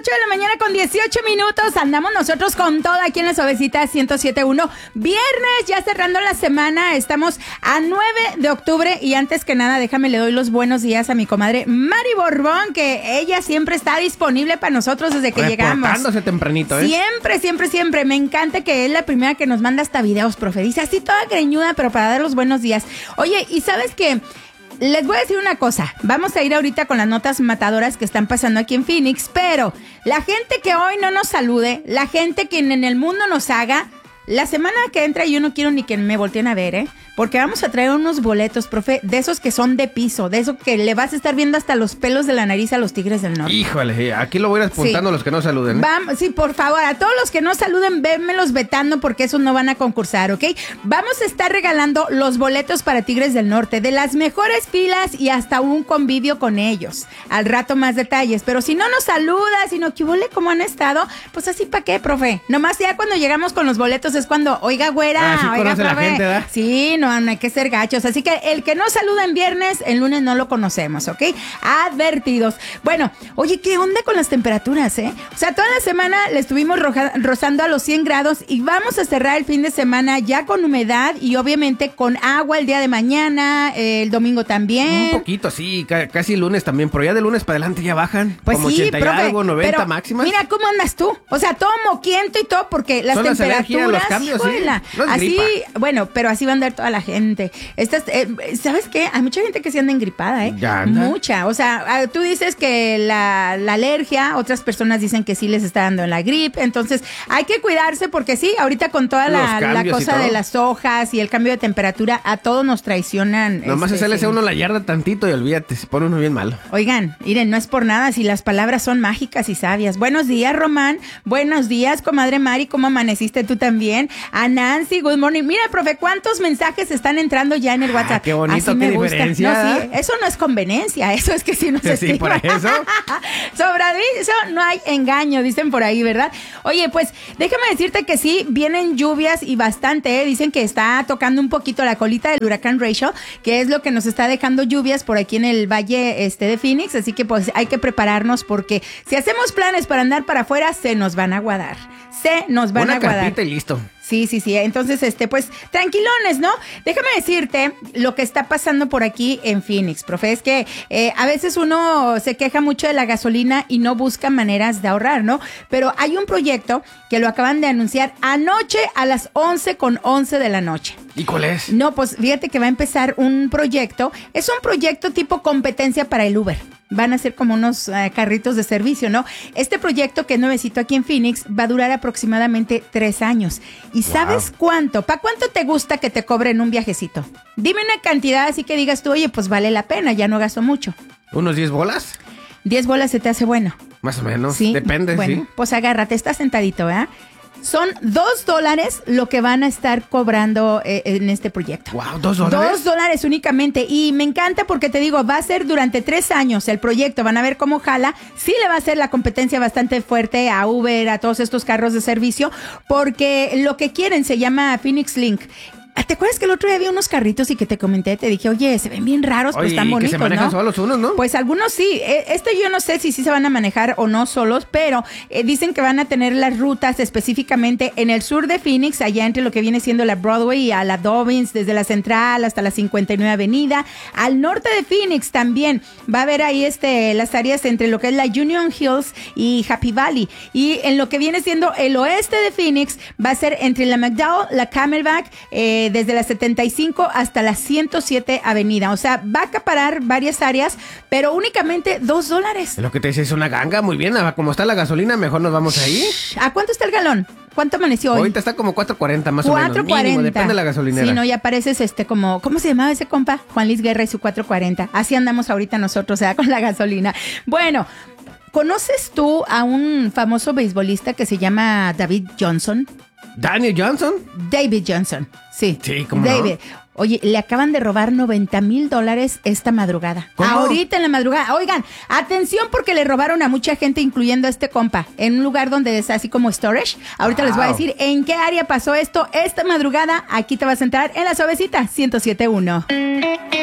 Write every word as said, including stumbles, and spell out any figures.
ocho de la mañana con dieciocho minutos. Andamos nosotros con todo aquí en la Suavecita ciento siete punto uno. Viernes, ya cerrando la semana. Estamos a nueve de octubre. Y antes que nada, déjame le doy los buenos días a mi comadre Mari Borbón, que ella siempre está disponible para nosotros desde que llegamos. Reportándose tempranito, ¿eh? Siempre, siempre, siempre. Me encanta que es la primera que nos manda hasta videos, profe. Dice así toda greñuda, pero para dar los buenos días. Oye, ¿y sabes qué? Les voy a decir una cosa, vamos a ir ahorita con las notas matadoras que están pasando aquí en Phoenix, pero la gente que hoy no nos salude, la gente que en el mundo nos haga, la semana que entra yo no quiero ni que me volteen a ver, ¿eh? Porque vamos a traer unos boletos, profe, de esos que son de piso, de esos que le vas a estar viendo hasta los pelos de la nariz a los Tigres del Norte. Híjole, aquí lo voy a ir apuntando sí. a los que no saluden, ¿eh? Vamos, sí, por favor, a todos los que no saluden, vénmelos vetando porque esos no van a concursar, ¿ok? Vamos a estar regalando los boletos para Tigres del Norte, de las mejores filas y hasta un convivio con ellos. Al rato más detalles, pero si no nos saludas, sino que huele como han estado, pues así para qué, profe. Nomás ya cuando llegamos con los boletos es cuando, oiga, güera, ah, sí, oiga, profe. La gente, ¿verdad? Sí, no, no hay que ser gachos. Así que el que no saluda en viernes, el lunes no lo conocemos, ¿ok? Advertidos. Bueno, oye, ¿qué onda con las temperaturas, eh? O sea, toda la semana le estuvimos roja, rozando a los cien grados y vamos a cerrar el fin de semana ya con humedad y obviamente con agua el día de mañana, eh, el domingo también. Un poquito, sí, ca- casi el lunes también, pero ya de lunes para adelante ya bajan. Pues como sí, ochenta profe, y algo, noventa pero máximas. Mira cómo andas tú. O sea, todo moquiento y todo porque las Son las alergias, temperaturas. los cambios, sí. Híjola, No es así, gripa. bueno, pero así va a andar toda la gente. Estas, eh, ¿sabes qué? Hay mucha gente que se anda engripada, ¿eh? Ya anda. Mucha. O sea, tú dices que la, la alergia, otras personas dicen que sí les está dando la gripe. Entonces, hay que cuidarse porque sí, ahorita con toda la, la cosa de las hojas y el cambio de temperatura, a todos nos traicionan. Nomás este, se sale sí. a uno la yarda tantito y olvídate, se pone uno bien malo. Oigan, miren, no es por nada si las palabras son mágicas y sabias. Buenos días, Román. Buenos días, comadre Mari. ¿Cómo amaneciste tú también? A Nancy, good morning. Mira, profe, ¿cuántos mensajes están entrando ya en el WhatsApp? Ah, qué bonito, así qué me gusta. diferencia. No, sí, eso no es conveniencia, eso es que si no se Sí, por eso. Sobradizo, no hay engaño, dicen por ahí, ¿verdad? Oye, pues, déjame decirte que sí, vienen lluvias y bastante, ¿eh? Dicen que está tocando un poquito la colita del huracán Rachel, que es lo que nos está dejando lluvias por aquí en el valle este de Phoenix, así que pues hay que prepararnos porque si hacemos planes para andar para afuera, se nos van a aguadar, se nos van Una a aguadar. carpita y listo. Sí, sí, sí. Entonces, este, pues, tranquilones, ¿no? Déjame decirte lo que está pasando por aquí en Phoenix, profe. Es que eh, a veces uno se queja mucho de la gasolina y no busca maneras de ahorrar, ¿no? Pero hay un proyecto que lo acaban de anunciar anoche a las once con once de la noche. ¿Y cuál es? No, pues fíjate que va a empezar un proyecto. Es un proyecto tipo competencia para el Uber. Van a ser como unos uh, carritos de servicio, ¿no? Este proyecto, que es nuevecito aquí en Phoenix, va a durar aproximadamente tres años. ¿Y wow. sabes cuánto? ¿Para cuánto te gusta que te cobren un viajecito? Dime una cantidad así que digas tú, oye, pues vale la pena, ya no gasto mucho. ¿Unos diez bolas? diez bolas se te hace bueno. Más o menos, ¿Sí? Depende, bueno, sí. Pues agárrate, estás sentadito, ¿verdad? Son dos dólares lo que van a estar cobrando eh, en este proyecto. Wow, dos dólares. Dos dólares únicamente. Y me encanta porque te digo, va a ser durante tres años el proyecto. Van a ver cómo jala. Sí le va a hacer la competencia bastante fuerte a Uber, a todos estos carros de servicio, porque lo que quieren se llama Phoenix Link. ¿Te acuerdas que el otro día había unos carritos y que te comenté? Te dije, oye, se ven bien raros, pues están bonitos, que se manejan ¿no? solos unos, ¿no? Pues algunos sí. Este yo no sé si sí se van a manejar o no solos, pero eh, dicen que van a tener las rutas específicamente en el sur de Phoenix, allá entre lo que viene siendo la Broadway y a la Dobbins, desde la Central hasta la cincuenta y nueve Avenida. Al norte de Phoenix también va a haber ahí este las áreas entre lo que es la Union Hills y Happy Valley. Y en lo que viene siendo el oeste de Phoenix va a ser entre la McDowell, la Camelback, eh, desde la setenta y cinco hasta la ciento siete Avenida. O sea, va a acaparar varias áreas, pero únicamente dos dólares. Es lo que te dice, es una ganga, muy bien. Como está la gasolina, mejor nos vamos ahí. ¿A cuánto está el galón? ¿Cuánto amaneció hoy? Ahorita está como cuatro cuarenta más o menos. cuatro cuarenta. Mínimo, depende de la gasolinera. Sí, no, ya pareces este como, ¿cómo se llamaba ese compa? Juan Luis Guerra y su cuatro cuarenta. Así andamos ahorita nosotros, o sea, con la gasolina. Bueno, ¿conoces tú a un famoso beisbolista que se llama David Johnson? ¿Daniel Johnson? David Johnson, sí. Sí, ¿cómo David. no? Oye, le acaban de robar noventa mil dólares esta madrugada. ¿Cómo? Ahorita en la madrugada. Oigan, atención porque le robaron a mucha gente, incluyendo a este compa, en un lugar donde es así como storage. Ahorita wow. les voy a decir en qué área pasó esto esta madrugada. Aquí te vas a entrar en la Suavecita ciento siete punto uno.